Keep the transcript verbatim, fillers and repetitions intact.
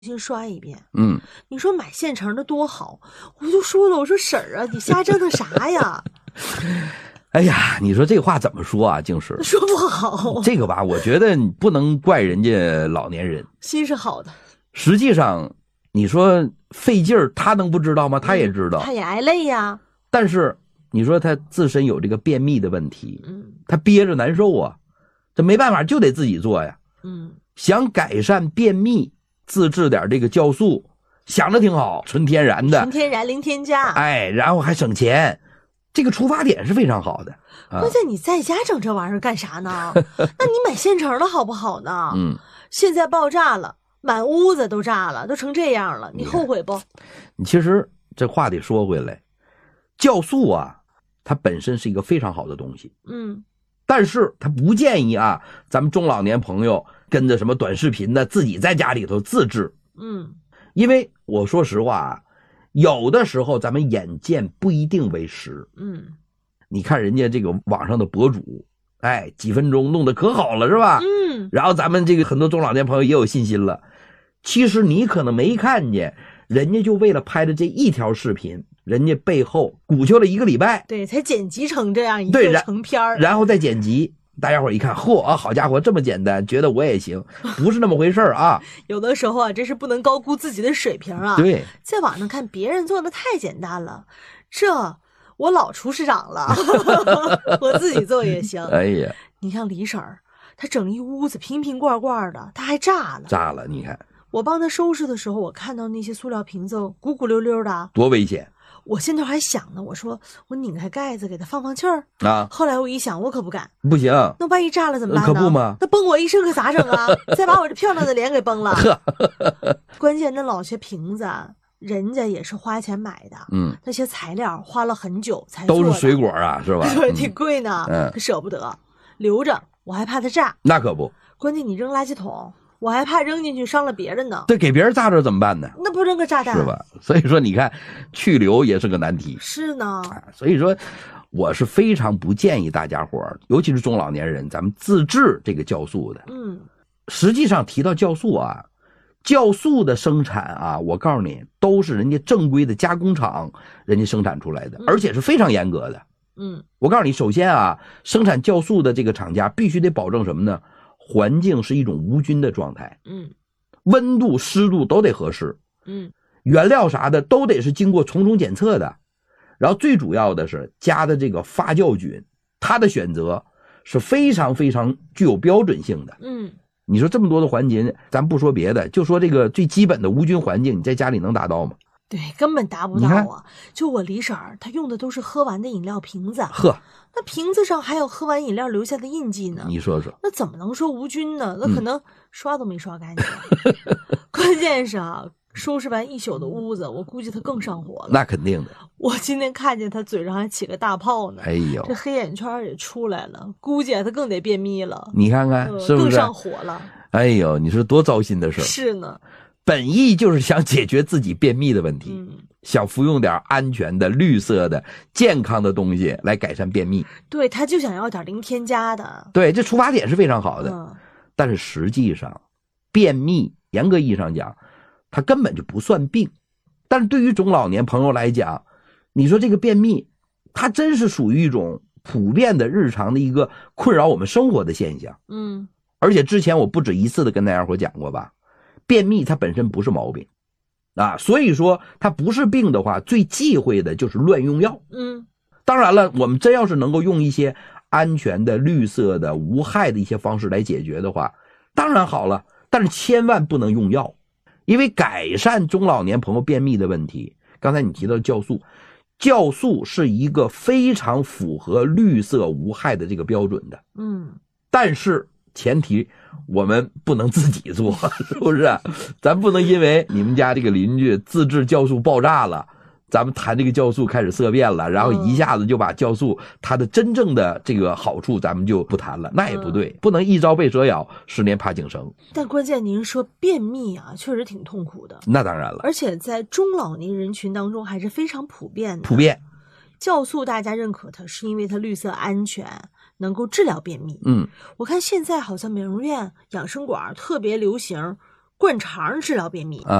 新刷一遍。 嗯， 你说买现成的多好，我就说了，我说婶儿啊，你瞎折腾啥呀？ 哎呀，你说这话怎么说啊？净是说不好。 这个吧，我觉得你不能怪人家老年人， 心是好的。 实际上，你说费劲儿，他能不知道吗？他也知道， 嗯、他也挨累呀。 但是你说他自身有这个便秘的问题， 嗯， 他憋着难受啊，这没办法，就得自己做呀。 嗯， 想改善便秘，自制点这个酵素，想着挺好，纯天然的， 纯天然零添加， 哎，然后还省钱，这个出发点是非常好的。啊、 关键你在家整这玩意儿干啥呢？那你买现成的好不好呢？ 嗯， 现在爆炸了，满屋子都炸了，都成这样了，你后悔不？ 你其实这话得说回来，酵素啊，它本身是一个非常好的东西， 嗯， 但是它不建议啊，咱们中老年朋友跟着什么短视频的，自己在家里头自制。 嗯， 因为我说实话啊，有的时候咱们眼见不一定为实。 嗯， 你看人家这个网上的博主，哎，几分钟弄得可好了是吧？ 嗯， 然后咱们这个很多中老年朋友也有信心了。其实你可能没看见，人家就为了拍的这一条视频，人家背后鼓秋了一个礼拜， 对，才剪辑成这样一个成片儿， 然后再剪辑。大家伙一看，嚯啊，好家伙，这么简单，觉得我也行，不是那么回事啊。 有的时候啊，真是不能高估自己的水平啊。 对， 在网上看别人做的太简单了，这我老厨师长了，我自己做也行。 哎呀， 你像李婶儿，她整一屋子瓶瓶罐罐的，她还炸了， 炸了，你看。 我帮她收拾的时候，我看到那些塑料瓶子鼓鼓溜溜的， 多危险。 我现在还想呢，我说我拧开盖子给它放放气儿啊。 后来我一想，我可不敢， 不行， 那万一炸了怎么办呢？ 可不吗？ 那崩我一身可咋整啊？再把我这漂亮的脸给崩了。关键那老些瓶子，人家也是花钱买的， 嗯， 那些材料花了很久才做的， 都是水果啊，是吧？ 对，挺贵呢， 嗯， 可舍不得留着，我还怕它炸。 那可不， 关键你扔垃圾桶。我还怕扔进去伤了别人呢。 对，给别人炸着怎么办呢？ 那不扔个炸弹是吧？所以说你看，去留也是个难题。 是呢、 啊，所以说我是非常不建议大家伙，尤其是中老年人，咱们自制这个酵素的。 嗯， 实际上提到酵素啊，酵素的生产啊，我告诉你，都是人家正规的加工厂人家生产出来的， 嗯、 而且是非常严格的。 嗯， 我告诉你，首先啊，生产酵素的这个厂家必须得保证什么呢？环境是一种无菌的状态， 嗯， 温度、湿度都得合适， 嗯， 原料啥的都得是经过重重检测的，然后最主要的是加的这个发酵菌，它的选择是非常非常具有标准性的。 嗯， 你说这么多的环节，咱不说别的，就说这个最基本的无菌环境，你在家里能达到吗？ 对，根本达不到啊！就我李婶儿，她用的都是喝完的饮料瓶子， 呵， 那瓶子上还有喝完饮料留下的印记呢。 你说说， 那怎么能说无菌呢？那可能刷都没刷干净。嗯、关键是啊，收拾完一宿的屋子，我估计她更上火了。 那肯定的。 我今天看见她嘴上还起个大泡呢， 哎呦， 这黑眼圈也出来了，估计她更得便秘了。 你看看，呃、是不是更上火了？ 哎呦，你说多糟心的事。 是呢。 本意就是想解决自己便秘的问题， 嗯、 想服用点安全的、绿色的、健康的东西来改善便秘。 对，他就想要点零添加的。 对，这出发点是非常好的。 嗯、 但是实际上，便秘严格意义上讲，它根本就不算病。但是对于中老年朋友来讲，你说这个便秘，它真是属于一种普遍的日常的一个困扰我们生活的现象。 嗯， 而且之前我不止一次的跟大家伙讲过吧。便秘它本身不是毛病啊，所以说它不是病的话，最忌讳的就是乱用药。 嗯， 当然了，我们真要是能够用一些安全的、绿色的、无害的一些方式来解决的话，当然好了，但是千万不能用药。因为改善中老年朋友便秘的问题，刚才你提到酵素，酵素是一个非常符合绿色无害的这个标准的。 嗯， 但是前提我们不能自己做，是不是？咱不能因为你们家这个邻居自制酵素爆炸了，咱们谈这个酵素开始色变了，然后一下子就把酵素它的真正的这个好处咱们就不谈了，那也不对，不能一朝被蛇咬，十年怕井绳。 但关键您说便秘啊，确实挺痛苦的。 那当然了， 而且在中老年人群当中还是非常普遍的。 普遍。 酵素大家认可它是因为它绿色安全，能够治疗便秘。 嗯， 我看现在好像美容院、养生馆特别流行灌肠治疗便秘。